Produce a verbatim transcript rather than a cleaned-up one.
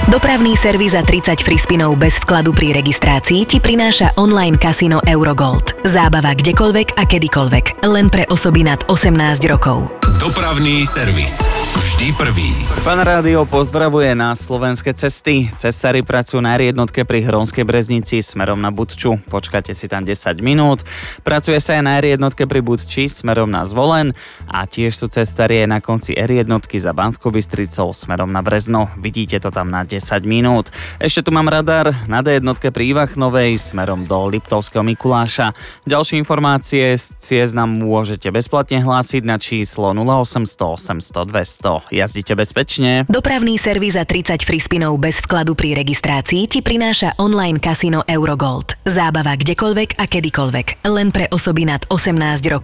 Dopravný servis za tridsať free spinov bez vkladu pri registrácii ti prináša online kasino Eurogold. Zábava kdekoľvek a kedykoľvek. Len pre osoby nad osemnásť rokov. Dopravný servis. Vždy prvý. Fan Rádio pozdravuje na slovenské cesty. Cestári pracujú na R jednotke pri Hronskej Breznici smerom na Budču. Počkajte si tam desať minút. Pracuje sa aj na R jednotke pri Budči smerom na Zvolen a tiež sú cestári aj na konci R jednotky za Banskou Bystricou smerom na Brezno. Vidíte to tam na desať minút. Ešte tu mám radar na D jednotke pri Ivachnovej smerom do Liptovského Mikuláša. Ďalšie informácie z ciest nám môžete bezplatne hlásiť na číslo nula osemsto osemsto dvesto. Jazdite bezpečne. Dopravný servis za tridsať free spinov bez vkladu pri registrácii ti prináša online kasino Eurogold. Zábava kdekoľvek a kedykoľvek. Len pre osoby nad osemnásť rokov.